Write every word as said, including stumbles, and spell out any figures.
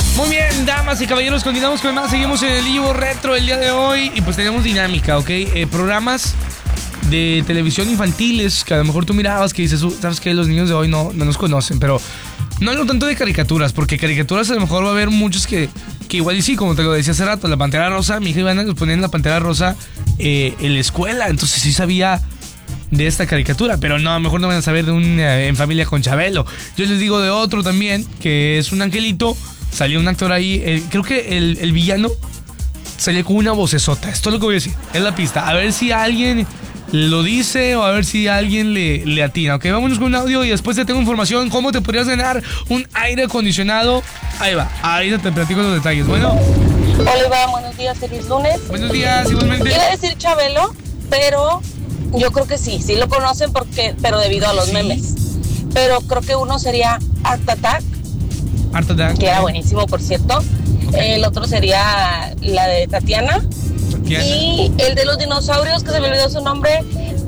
Muy bien, damas y caballeros, continuamos con más. Seguimos en el Ivo Retro el día de hoy. Y pues tenemos dinámica, ¿ok? Eh, programas de televisión infantiles que a lo mejor tú mirabas que dices, uh, sabes que los niños de hoy no, no nos conocen, pero no hablo tanto de caricaturas, porque caricaturas a lo mejor va a haber muchos que, que igual y sí, como te lo decía hace rato, la Pantera Rosa, mi hija Ivana nos ponía en la Pantera Rosa eh, en la escuela, entonces sí sabía de esta caricatura, pero no, a lo mejor no van a saber de un eh, En Familia con Chabelo. Yo les digo de otro también, que es un angelito, salió un actor ahí, eh, creo que el, el villano salía con una vocesota, esto es lo que voy a decir, es la pista, a ver si alguien lo dice o a ver si alguien le, le atina, ok, vámonos con un audio y después te tengo información, cómo te podrías ganar un aire acondicionado, ahí va, ahí te platico los detalles, bueno. Hola Iván, buenos días, feliz lunes. Buenos días, igualmente. Iba a decir Chabelo, pero yo creo que sí, sí lo conocen porque, pero debido a los ¿Sí? memes. Pero creo que uno sería Art Attack, Art Attack, que era buenísimo, por cierto. Okay. El otro sería la de Tatiana. Tatiana. Y el de los dinosaurios, que se me olvidó su nombre,